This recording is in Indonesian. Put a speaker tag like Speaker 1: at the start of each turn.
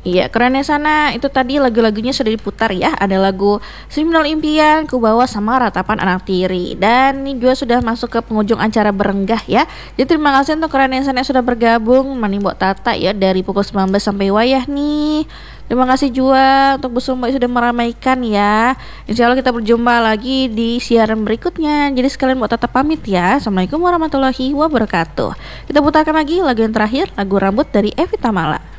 Speaker 1: Iya, kerennya sana itu tadi lagu-lagunya sudah diputar ya. Ada lagu Seminal Impian, Ku Bawa sama Ratapan Anak Tiri. Dan ini juga sudah masuk ke penghujung acara Berenggah ya. Jadi terima kasih untuk kerennya sana yang sudah bergabung Mbok Tata ya dari pukul 19 sampai wayah nih. Terima kasih juga untuk Bu Sumba yang sudah meramaikan ya. Insya Allah kita berjumpa lagi di siaran berikutnya. Jadi sekalian Mbok Tata pamit ya. Assalamualaikum warahmatullahi wabarakatuh. Kita putarkan lagi lagu yang terakhir, lagu Rambut dari Evie Tamala.